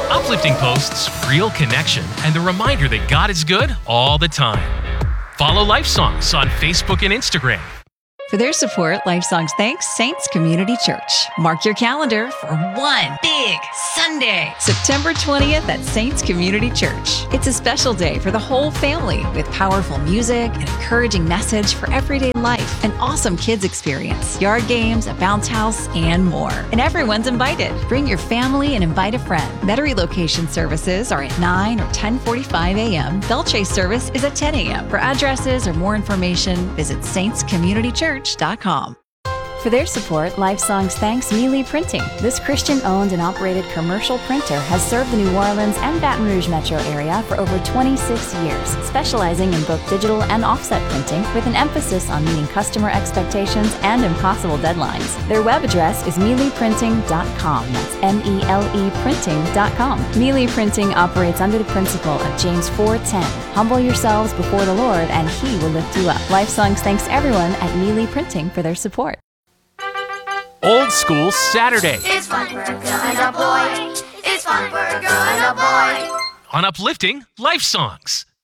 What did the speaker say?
Uplifting posts, real connection, and the reminder that God is good all the time. Follow Life Songs on Facebook and Instagram. For their support, Lifesong's thanks Saints Community Church. Mark your calendar for one big Sunday, September 20th at Saints Community Church. It's a special day for the whole family with powerful music, an encouraging message for everyday life, an awesome kids experience, yard games, a bounce house, and more. And everyone's invited. Bring your family and invite a friend. Metairie location services are at 9 or 10:45 a.m. Belchase service is at 10 a.m. For addresses or more information, visit saintscommunitychurch.com. For their support, Lifesong's thanks Mealy Printing. This Christian-owned and operated commercial printer has served the New Orleans and Baton Rouge metro area for over 26 years, specializing in both digital and offset printing with an emphasis on meeting customer expectations and impossible deadlines. Their web address is mealyprinting.com. That's MELE printing.com. Mealy Printing operates under the principle of James 4:10. Humble yourselves before the Lord, and He will lift you up. Lifesong's thanks everyone at Mealy Printing for their support. Old School Saturday It's fun for a girl and a boy. It's fun for a girl and a boy. on Uplifting Life Songs.